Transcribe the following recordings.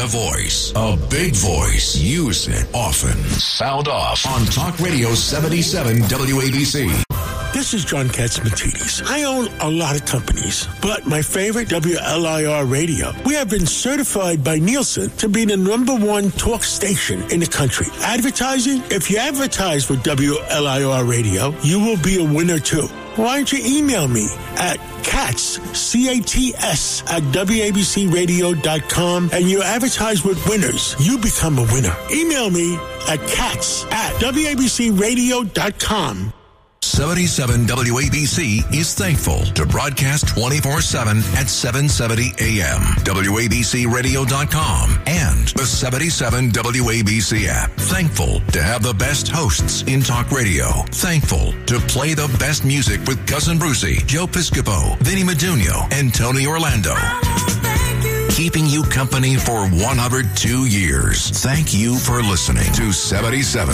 voice, a big voice. Use it often. Sound off on Talk Radio 77 WABC. This is John Katzmatidis. I own a lot of companies, but my favorite, WLIR Radio. We have been certified by Nielsen to be the #1 talk station in the country. Advertising? If you advertise with WLIR Radio, you will be a winner too. Why don't you email me at Katz, C-A-T-S, at WABCRadio.com, and you advertise with winners. You become a winner. Email me at Katz at WABCRadio.com. 77 WABC is thankful to broadcast 24/7 at 770 AM, WABCRadio.com, and the 77 WABC app. Thankful to have the best hosts in talk radio. Thankful to play the best music with Cousin Brucey, Joe Piscopo, Vinny Medugno, and Tony Orlando. Keeping you company for 102 years. Thank you for listening to 77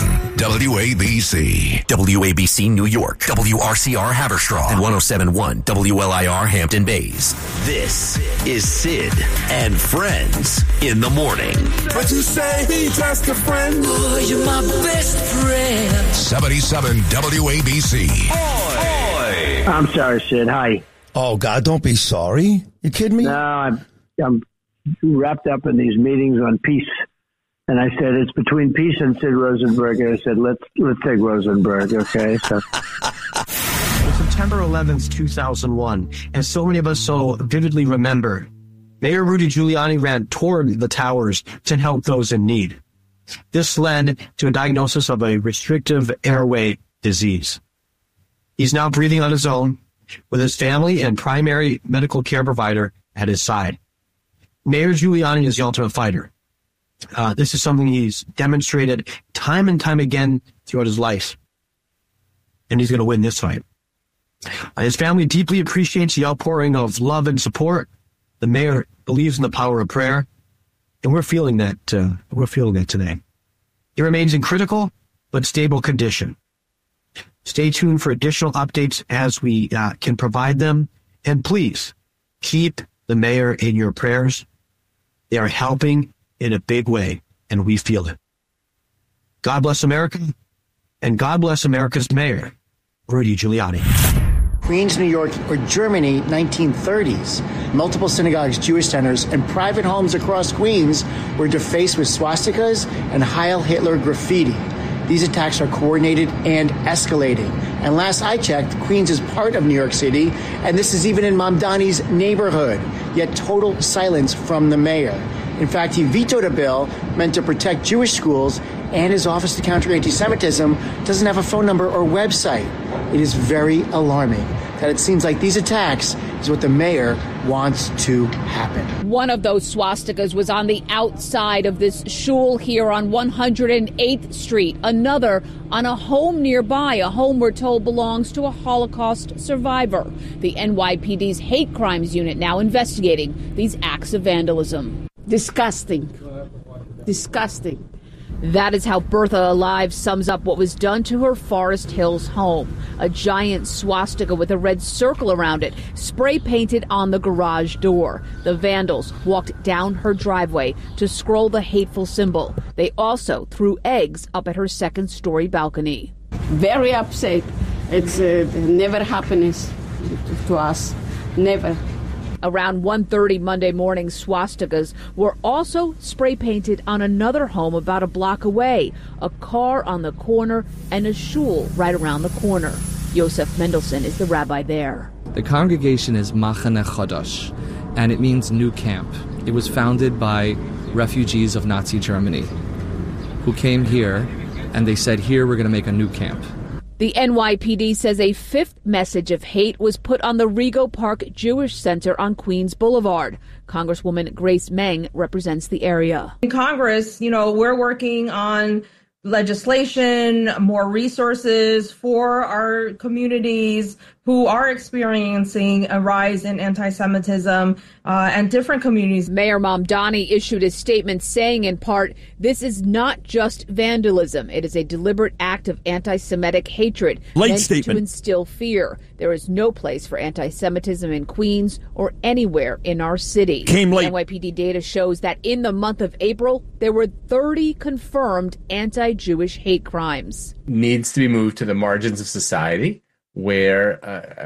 WABC. WABC New York, WRCR Haverstraw, and 107.1 WLIR Hampton Bays. This is Sid and Friends in the Morning. But you say he's just a friend. Oh, you're my best friend. 77 WABC. Oi. I'm sorry, Sid. Hi. Oh, God, don't be sorry. You kidding me? No, I'm wrapped up in these meetings on peace. And I said, it's between peace and Sid Rosenberg. And I said, let's take Rosenberg, okay? So. September 11th, 2001, and so many of us so vividly remember, Mayor Rudy Giuliani ran toward the towers to help those in need. This led to a diagnosis of a restrictive airway disease. He's now breathing on his own with his family and primary medical care provider at his side. Mayor Giuliani is the ultimate fighter. This is something he's demonstrated time and time again throughout his life. And he's going to win this fight. His family deeply appreciates the outpouring of love and support. The mayor believes in the power of prayer. And we're feeling that today. He remains in critical but stable condition. Stay tuned for additional updates as we can provide them. And please keep the mayor in your prayers. They are helping in a big way, and we feel it. God bless America, and God bless America's mayor, Rudy Giuliani. Queens, New York, or Germany, 1930s. Multiple synagogues, Jewish centers, and private homes across Queens were defaced with swastikas and Heil Hitler graffiti. These attacks are coordinated and escalating. And last I checked, Queens is part of New York City, and this is even in Mamdani's neighborhood, yet total silence from the mayor. In fact, he vetoed a bill meant to protect Jewish schools, and his Office to Counter Anti-Semitism doesn't have a phone number or website. It is very alarming that it seems like these attacks is what the mayor wants to happen. One of those swastikas was on the outside of this shul here on 108th Street. Another on a home nearby, a home we're told belongs to a Holocaust survivor. The NYPD's hate crimes unit now investigating these acts of vandalism. Disgusting. Disgusting. That is how Bertha Alive sums up what was done to her Forest Hills home. A giant swastika with a red circle around it, spray painted on the garage door. The vandals walked down her driveway to scroll the hateful symbol. They also threw eggs up at her second-story balcony. Very upset. It's never happened to us. Never. Around 1:30 Monday morning, swastikas were also spray painted on another home about a block away, a car on the corner, and a shul right around the corner. Yosef Mendelson is the rabbi there. The congregation is Machane Chodosh, and it means new camp. It was founded by refugees of Nazi Germany who came here, and they said, here we're going to make a new camp. The NYPD says a fifth message of hate was put on the Rego Park Jewish Center on Queens Boulevard. Congresswoman Grace Meng represents the area. In Congress, we're working on legislation, more resources for our communities who are experiencing a rise in anti-Semitism and different communities. Mayor Mamdani issued a statement saying, in part, this is not just vandalism. It is a deliberate act of anti-Semitic hatred meant to instill fear. There is no place for anti-Semitism in Queens or anywhere in our city. Came late. NYPD data shows that in the month of April, there were 30 confirmed anti-Jewish hate crimes. Needs to be moved to the margins of society where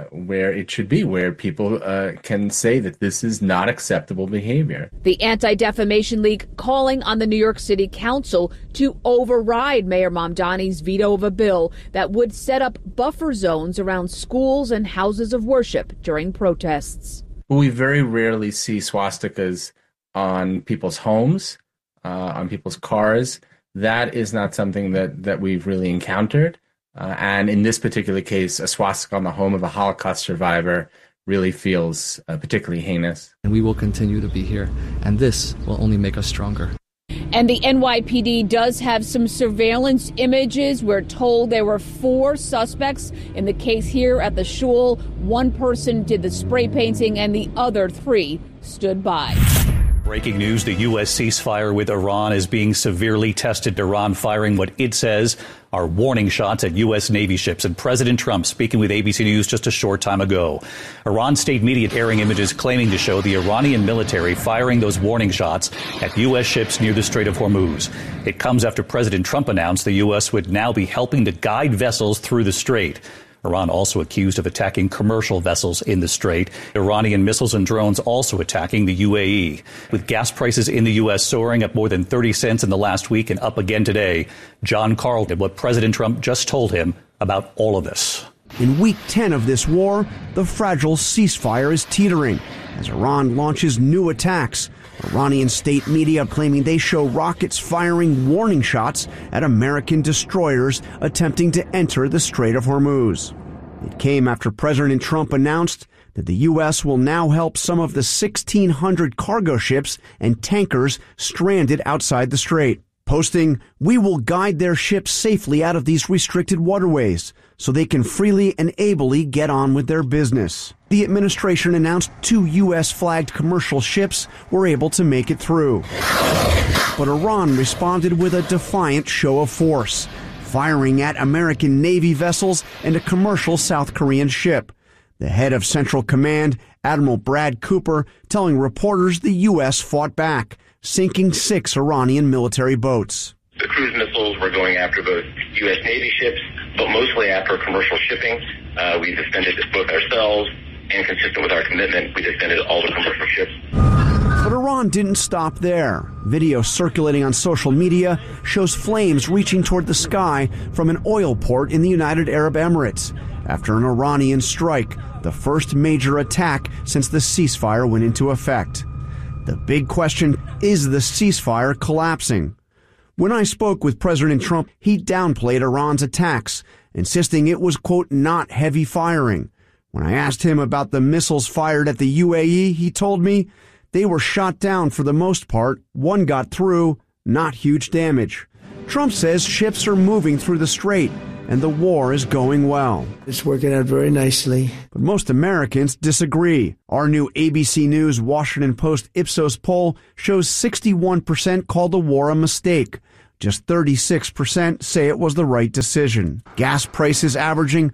it should be, where people can say that this is not acceptable behavior. The Anti-Defamation League calling on the New York City Council to override Mayor Mamdani's veto of a bill that would set up buffer zones around schools and houses of worship during protests. We very rarely see swastikas on people's homes, on people's cars. That is not something that we've really encountered. And in this particular case, a swastika on the home of a Holocaust survivor really feels particularly heinous. And we will continue to be here, and this will only make us stronger. And the NYPD does have some surveillance images. We're told there were 4 suspects in the case here at the shul. 1 person did the spray painting, and the other 3 stood by. Breaking news, the U.S. ceasefire with Iran is being severely tested. Iran firing what it says are warning shots at U.S. Navy ships. And President Trump speaking with ABC News just a short time ago. Iran state media airing images claiming to show the Iranian military firing those warning shots at U.S. ships near the Strait of Hormuz. It comes after President Trump announced the U.S. would now be helping to guide vessels through the strait. Iran also accused of attacking commercial vessels in the strait. Iranian missiles and drones also attacking the UAE. With gas prices in the U.S. soaring up more than 30 cents in the last week and up again today, John Carlton did what President Trump just told him about all of this. In week 10 of this war, the fragile ceasefire is teetering as Iran launches new attacks. Iranian state media claiming they show rockets firing warning shots at American destroyers attempting to enter the Strait of Hormuz. It came after President Trump announced that the U.S. will now help some of the 1,600 cargo ships and tankers stranded outside the strait, posting, "We will guide their ships safely out of these restricted waterways so they can freely and ably get on with their business." The administration announced 2 U.S.-flagged commercial ships were able to make it through. But Iran responded with a defiant show of force, firing at American Navy vessels and a commercial South Korean ship. The head of Central Command, Admiral Brad Cooper, telling reporters the U.S. fought back, sinking 6 Iranian military boats. The cruise missiles were going after both U.S. Navy ships, but mostly after commercial shipping. We defended both ourselves, and consistent with our commitment, we defended all the commercial ships. But Iran didn't stop there. Video circulating on social media shows flames reaching toward the sky from an oil port in the United Arab Emirates after an Iranian strike, the first major attack since the ceasefire went into effect. The big question, is the ceasefire collapsing? When I spoke with President Trump, he downplayed Iran's attacks, insisting it was, quote, not heavy firing. When I asked him about the missiles fired at the UAE, he told me they were shot down for the most part. 1 got through, not huge damage. Trump says ships are moving through the strait and the war is going well. It's working out very nicely. But most Americans disagree. Our new ABC News Washington Post Ipsos poll shows 61% call the war a mistake. Just 36% say it was the right decision. Gas prices averaging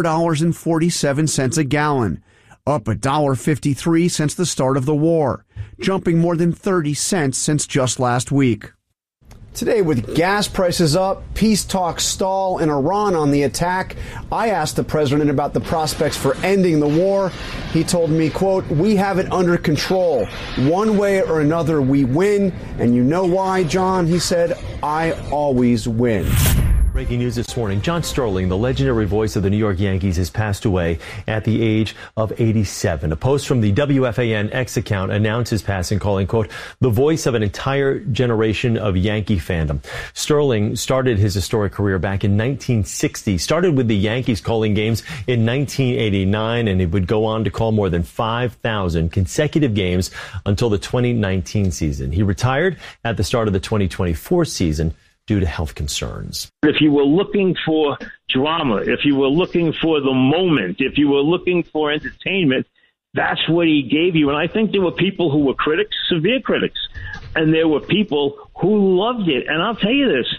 $4.47 a gallon, up $1.53 since the start of the war, jumping more than 30 cents since just last week. Today, with gas prices up, peace talks stall, and Iran on the attack, I asked the president about the prospects for ending the war. He told me, quote, "We have it under control. One way or another, we win. And you know why, John?" He said, "I always win." Breaking news this morning, John Sterling, the legendary voice of the New York Yankees, has passed away at the age of 87. A post from the WFAN X account announced his passing, calling, quote, "the voice of an entire generation of Yankee fandom." Sterling started his historic career back in 1960, started with the Yankees calling games in 1989, and he would go on to call more than 5,000 consecutive games until the 2019 season. He retired at the start of the 2024 season due to health concerns. If you were looking for drama, if you were looking for the moment, if you were looking for entertainment, that's what he gave you. And I think there were people who were critics, severe critics, and there were people who loved it. And I'll tell you this,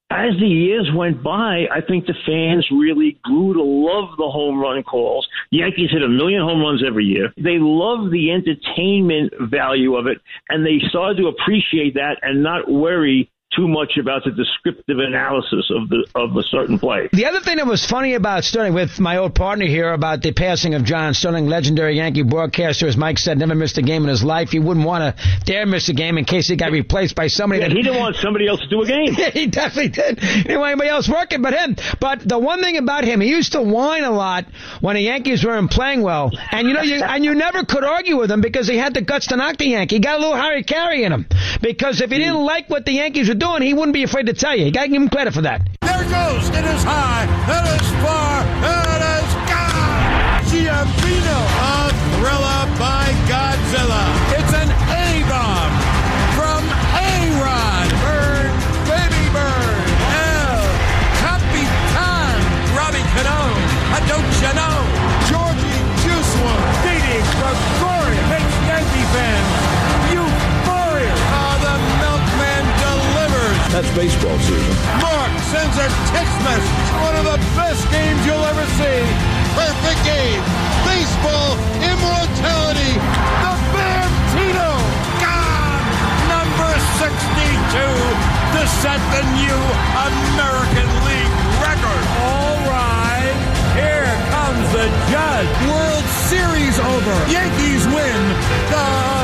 as the years went by, I think the fans really grew to love the home run calls. Yankees hit 1 million home runs every year. They loved the entertainment value of it, and they started to appreciate that and not worry too much about the descriptive analysis of a certain play. The other thing that was funny about Sterling, with my old partner here, about the passing of John Sterling, legendary Yankee broadcaster, as Mike said, never missed a game in his life. He wouldn't want to dare miss a game in case he got replaced by somebody. Yeah, he didn't want somebody else to do a game. He definitely did. He didn't want anybody else working but him. But the one thing about him, he used to whine a lot when the Yankees weren't playing well. And you never could argue with him because he had the guts to knock the Yankee. He got a little Harry Carey in him. Because if he didn't like what the Yankees were doing, he wouldn't be afraid to tell you. You got to give him credit for that. There it goes. It is high. It is far. It is gone. Giambino. A thriller by Godzilla. It's an A-bomb from A-Rod. Bird, baby bird. El Capitan. Robbie Cano. Don't you know? Georgie Juice One. Dating the glory makes Yankee fans. Euphoria. The milkman delivers. That's baseball season. Mark sends a text message. One of the best games you'll ever see. Perfect game. Baseball immortality. The Bambino. Gone. Number 62 to set the new American League record. All right. Here comes the judge. World Series over. Yankees win the